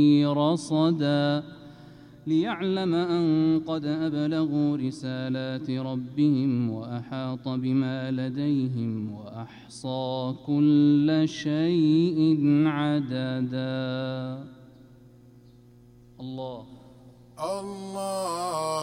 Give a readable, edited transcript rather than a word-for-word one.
رصدا ليعلم أن قد أبلغوا رسالات ربهم وأحاط بما لديهم وأحصى كل شيء عددا. الله